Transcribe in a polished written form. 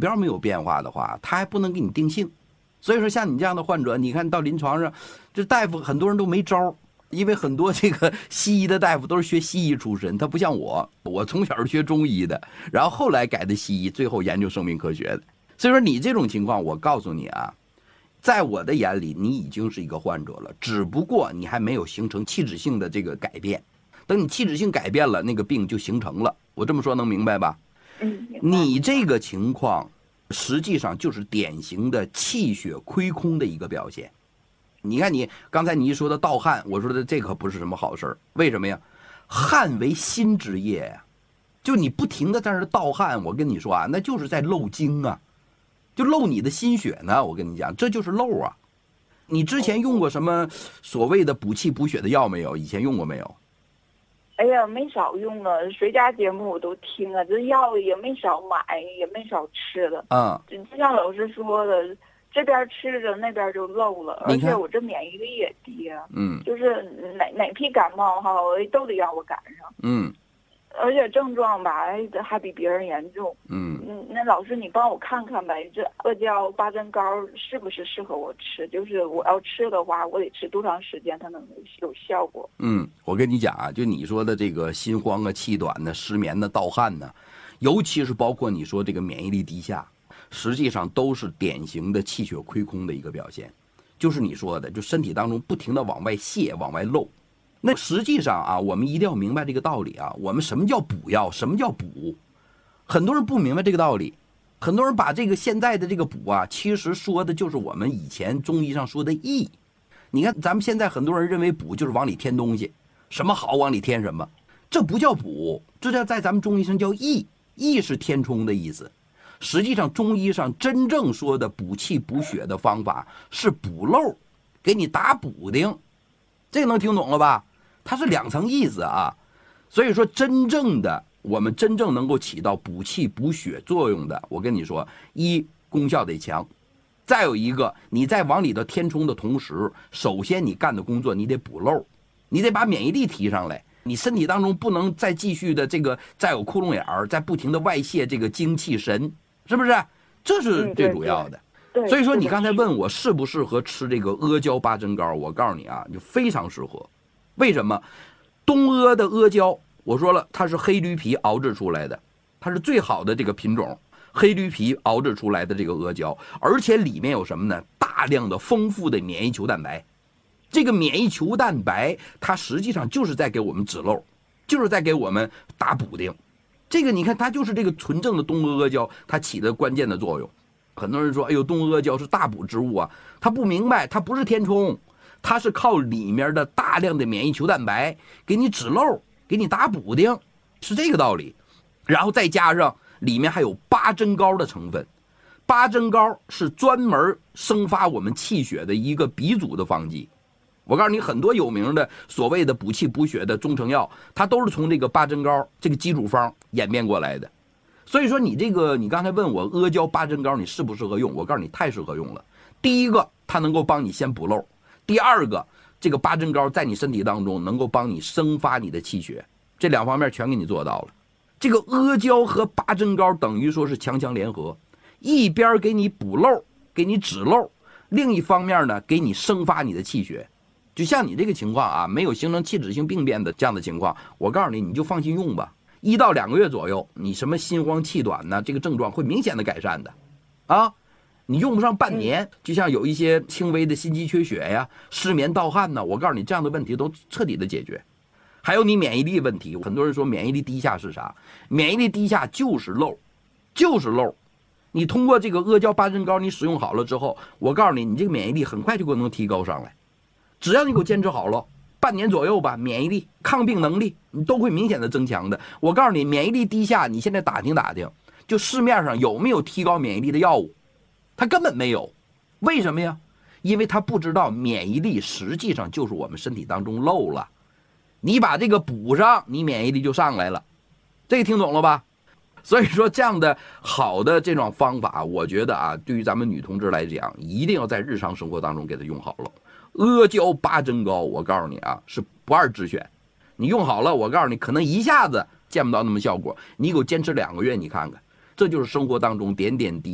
标没有变化的话，他还不能给你定性。所以说像你这样的患者，你看到临床上，这大夫很多人都没招，因为很多这个西医的大夫都是学西医出身，他不像我从小是学中医的，然后后来改的西医，最后研究生命科学的。所以说你这种情况，我告诉你啊，在我的眼里，你已经是一个患者了，只不过你还没有形成器质性的这个改变。等你器质性改变了，那个病就形成了。我这么说能明白吧？你这个情况实际上就是典型的气血亏空的一个表现。你看你刚才你一说的盗汗，我说的这可不是什么好事。为什么呀？汗为心之液呀，就你不停的在这盗汗，我跟你说啊，那就是在漏精啊，就漏你的心血呢。我跟你讲，这就是漏啊。你之前用过什么所谓的补气补血的药没有？以前用过没有？ 哎呀，没少用啊，谁家节目我都听啊，这药也没少买，也没少吃了。就像老师说的，这边吃着那边就漏了，而且我这免疫力也低啊。就是哪批感冒哈，都得让我赶上。而且症状吧，还比别人严重。那老师你帮我看看呗，这阿胶八珍膏是不是适合我吃？就是我要吃的话，我得吃多长时间它能有效果？ 我跟你讲啊，就你说的这个心慌啊、气短呢、失眠呢、盗汗呢，尤其是包括你说这个免疫力低下，实际上都是典型的气血亏空的一个表现。就是你说的，就身体当中不停的往外泄、往外漏。那实际上啊，我们一定要明白这个道理啊。我们什么叫补药？什么叫补？很多人不明白这个道理，很多人把这个现在的这个补啊，其实说的就是我们以前中医上说的益。你看咱们现在很多人认为补就是往里添东西，什么好往里添什么，这不叫补，这叫在咱们中医上叫益。益是填充的意思。实际上中医上真正说的补气补血的方法是补漏，给你打补丁，这个能听懂了吧？它是两层意思啊。所以说真正的我们真正能够起到补气补血作用的，我跟你说，一功效得强，再有一个你在往里头填充的同时，首先你干的工作你得补漏，你得把免疫力提上来，你身体当中不能再继续的这个再有窟窿眼儿，再不停的外泄这个精气神，是不是？这是最主要的。所以说你刚才问我适不适合吃这个阿胶八珍膏，我告诉你啊，就非常适合。为什么？东阿的阿胶，我说了，它是黑驴皮熬制出来的，它是最好的这个品种，黑驴皮熬制出来的这个阿胶，而且里面有什么呢？大量的丰富的免疫球蛋白。这个免疫球蛋白，它实际上就是在给我们止漏，就是在给我们打补丁。这个你看，它就是这个纯正的东阿阿胶，它起的关键的作用。很多人说，哎呦，东阿阿胶是大补之物啊，他不明白，它不是填充，它是靠里面的大量的免疫球蛋白给你止漏，给你打补丁，是这个道理。然后再加上里面还有八珍膏的成分，八珍膏是专门生发我们气血的一个鼻祖的方剂。我告诉你，很多有名的所谓的补气补血的中成药，它都是从这个八珍膏这个基础方演变过来的。所以说你刚才问我阿胶八珍膏你适不适合用，我告诉你太适合用了。第一个，它能够帮你先补漏；第二个，这个八珍膏在你身体当中能够帮你生发你的气血，这两方面全给你做到了。这个阿胶和八珍膏等于说是强强联合，一边给你补漏，给你止漏，另一方面呢，给你生发你的气血。就像你这个情况啊，没有形成器质性病变的这样的情况，我告诉你，你就放心用吧。1到2个月左右，你什么心慌气短呢，这个症状会明显的改善的，啊，你用不上半年，就像有一些轻微的心肌缺血呀、失眠盗汗呢，我告诉你，这样的问题都彻底的解决。还有你免疫力问题，很多人说免疫力低下是啥？免疫力低下就是漏，就是漏。你通过这个阿胶八珍膏，你使用好了之后，我告诉你，你这个免疫力很快就能提高上来。只要你给我坚持好了，半年左右吧，免疫力、抗病能力你都会明显的增强的。我告诉你，免疫力低下，你现在打听打听，就市面上有没有提高免疫力的药物？它根本没有。为什么呀？因为他不知道免疫力实际上就是我们身体当中漏了，你把这个补上，你免疫力就上来了。这个听懂了吧？所以说这样的好的这种方法，我觉得啊，对于咱们女同志来讲，一定要在日常生活当中给它用好了。阿胶八珍膏，我告诉你啊，是不二之选。你用好了，我告诉你，可能一下子见不到那么效果，你给我坚持2个月，你看看，这就是生活当中点点滴滴